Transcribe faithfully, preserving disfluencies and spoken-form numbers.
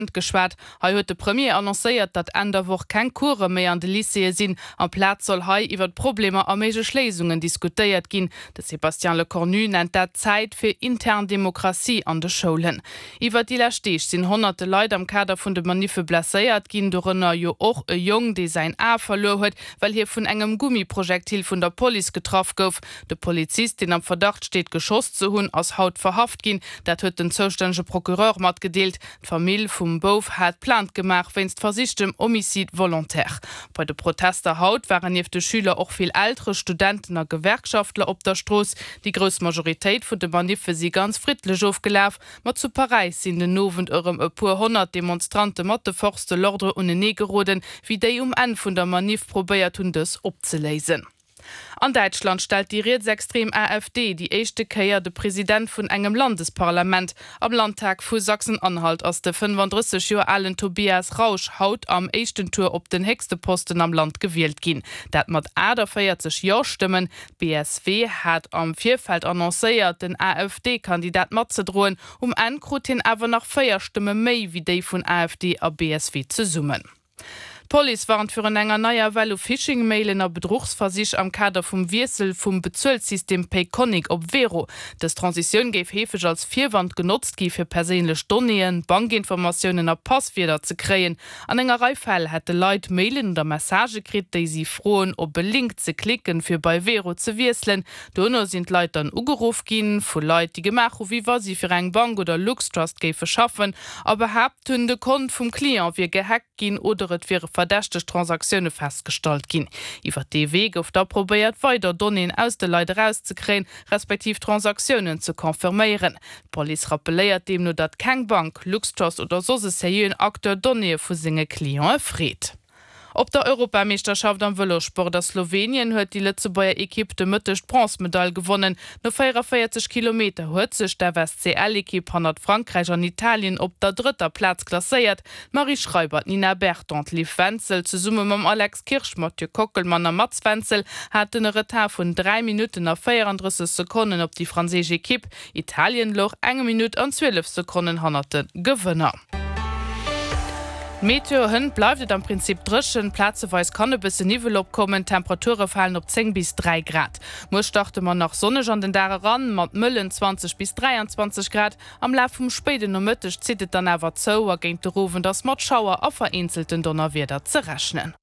Studenten geschwert. Hei huet de Premier annoncéiert, dat an der woch kein Kurre mehr an de Lycée sinn. Am Platz soll hei iwwer Probleme a mege Schlesungen diskutiert gin. De Sebastian Lecornu nennt dat Zeit fir intern Demokratie an de Schulen. Iwer die Lastech sinn hunderte Leute am Kader vun de Manife blesséiert gin dorënner jo och e Jung, de sein A verlo huet, weil hier vun engem Gummiprojektil vun der Poli getroffen gouf. De Polizist, den am Verdacht steht, geschoss zu hunn, aus Haut verhaft gin, dat huet den zuständige Prokureur mat gedeelt. D'Famill vum Bof hat plant gemacht, wennst versichtem Homizid volontär. Bei de Protester haut waren jeef de Schüler auch viel ältere Studenten a Gewerkschaftler op der Stroß. Die grös Majoritéit vun de Manife sie ganz friedlich aufgelaf, mat zu Paris sind den nowen eurem e pur hundert Demonstrante mat de forste Lordre une Negeroden, wie déi um an vun der Manif probéiert hun des opzelesen. An Deutschland stellt die rechtsextrem AfD die echte Käier de Präsident vun engem Landesparlament. Am Landtag vu Sachsen-Anhalt aus der fünfunddreißig Jahre alten Tobias Rausch haut am echten Tour op den höchste Posten am Land gewählt gin. Dat mat Ader feiertzig Ja stimmen. B S W hat am Vierfeld annoncéiert den AfD-Kandidat mat ze drohen, um enkrutin awer nach Feierstimme méi wie déi vun AfD a B S W zu summen. Police waren für en enger neuer Welle Phishing-Mailen a Betrugsversich am Kader vum Wirsel vum Bezuelssystem Payconic op Vero. Das Transition geif hefech als Vierwand genutzt gi fir perélech Donien, Bankinformationen a Passweder ze kreien. An enger Reifall hätte Leiit Mailen der Messagekrit, déi sie froen op belinkt ze klicken fir bei Vero ze wirselen. Donno sind Leiit an ugeruf gin, vu Leiit die gemach wie war sie fir eng Bank oder Luxtrust geif verschaffen, aber habt hunn de Kont vum Klient wie gehackt gin oder et wäre verdächtig Transaktionen festgestellt gin. Iwer de Weg auf der probiert weiter Donien aus de Leute rauszukriegen, respektiv Transaktionen zu konfirmieren. Police rappeliert dem nur dat kein Bank, Luxtrust oder so serien Akteur Donnie vu singe Klient fried. Op der Europameisterschaft am Velosport der Slowenien huet die Lützebauer Equipe de Mëttech Bronzemedaille gewonnen. No vierundvierzig Kilometer huet sech der W S C L-Equipe han Frankreich an Italien op der dritter Platz klassiert. Marie Schreiber, Nina Bertond, Liv Wenzel zu Summe mam Alex Kirsch, Mathieu Kockelmann a Mats Wenzel hat den Retard vun drei Minuten a vierunddreißig Sekunden op die französische Equipe. Italien loch enge Minute an zwölf Sekunden hannerten Gewinner. Meteo hin bleibt am Prinzip drschen, Platzeweis kann bis Nivel opkommen, Temperature fallen op zehn bis drei Grad. Muss dachte man nach Sonne an den Dare ran, mat Müllen zwanzig bis dreiundzwanzig Grad. Am Lauf vom späten und Mittag zieht dann aber zo, gegen die Rufen das Matschauer auf vereinzelten Donnerwetter zu rechnen.